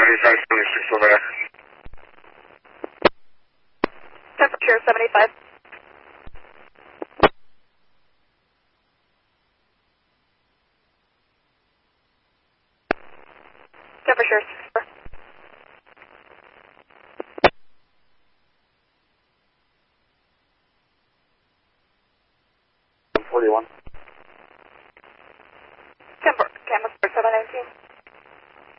75, 76 over there. Temperature 75. Temperature 64. 41. Camera 719.